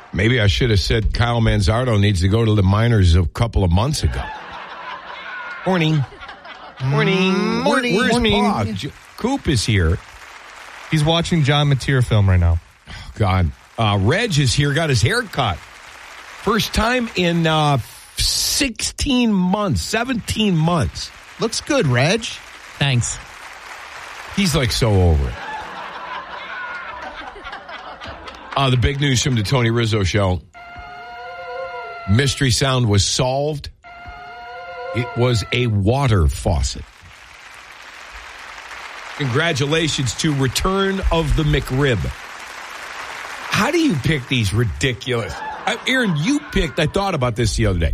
Maybe I should have said Kyle Manzardo needs to go to the minors a couple of months ago. Morning. Where's Paul? Coop is here. He's watching John Mateer film right now. Oh, God. Reg is here, got his hair cut. First time in 17 months. Looks good, Reg. Thanks. He's like so over it. The big news from the Tony Rizzo show. Mystery sound was solved. It was a water faucet. Congratulations to Return of the McRib. How do you pick these ridiculous? Aaron, I thought about this the other day.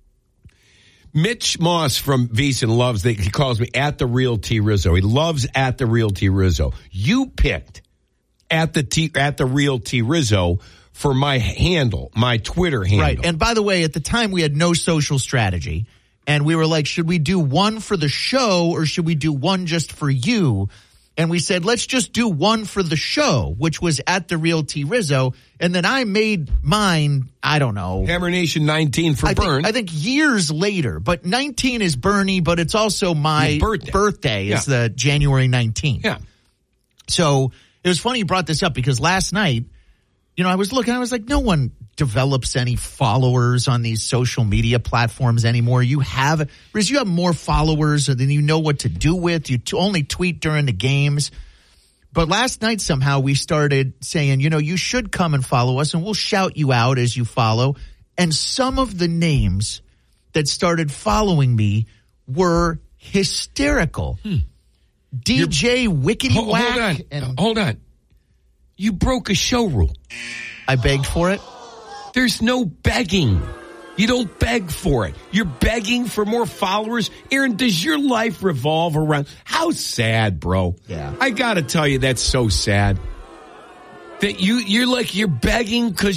Mitch Moss from VSiN loves, he calls me at the real T Rizzo. He loves at the real T Rizzo. You picked at the real T Rizzo for my handle, my Twitter handle. Right. And by the way, at the time we had no social strategy. And we were like, should we do one for the show or should we do one just for you? And we said, let's just do one for the show, which was at the real T Rizzo. And then I made mine, I don't know. Hammer Nation 19 for Bern. I think years later. But 19 is Bernie, but it's also my birthday is the January 19th. Yeah. So it was funny you brought this up because last night, I was looking, I was like, no one develops any followers on these social media platforms anymore. You have more followers than you know what to do with. You only tweet during the games. But last night somehow we started saying, you should come and follow us and we'll shout you out as you follow. And some of the names that started following me were hysterical. DJ Wickety Whack. Hold on. You broke a show rule. I begged for it. There's no begging. You don't beg for it. You're begging for more followers. Aaron, does your life revolve around? How sad, bro. Yeah. I got to tell you, that's so sad. That you're begging because